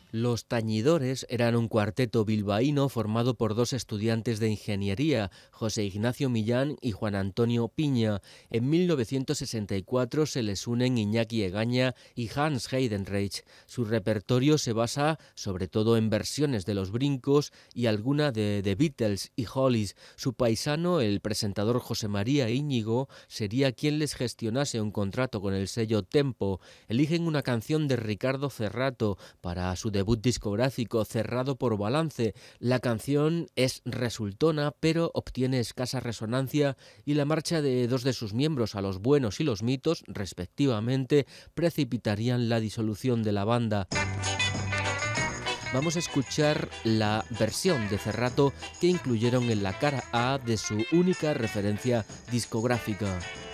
Los Tañidores eran un cuarteto bilbaíno formado por dos estudiantes de ingeniería, José Ignacio Millán y Juan Antonio Piña. En 1964 se les unen Iñaki Egaña y Hans Heidenreich. Su repertorio se basa sobre todo en versiones de Los Brincos y alguna de The Beatles y Hollies. Su paisano, el presentador José María Íñigo, sería quien les gestionase un contrato con el sello Tempo. Eligen una canción de Ricardo Cerrato para su debut discográfico, Cerrado por Balance. La canción es resultona, pero obtiene escasa resonancia y la marcha de dos de sus miembros a Los Buenos y Los Mitos, respectivamente, precipitarían la disolución de la banda. Vamos a escuchar la versión de Cerrato que incluyeron en la cara A de su única referencia discográfica.